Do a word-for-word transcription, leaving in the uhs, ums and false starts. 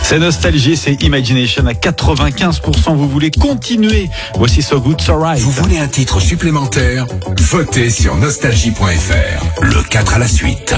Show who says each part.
Speaker 1: C'est Nostalgie, c'est Imagination à quatre-vingt-quinze pour cent. Vous voulez continuer? Voici So Good So Right.
Speaker 2: Vous voulez un titre supplémentaire? Votez sur nostalgie point f r. Le quatre à la suite.